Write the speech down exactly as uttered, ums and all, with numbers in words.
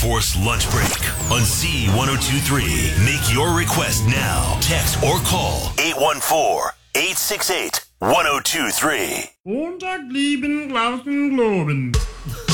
Force Lunch Break on Z ten twenty-three. Make your request now. Text or call eight one four, eight six eight, one oh two three. Montag, lieben, Glauben, Globen.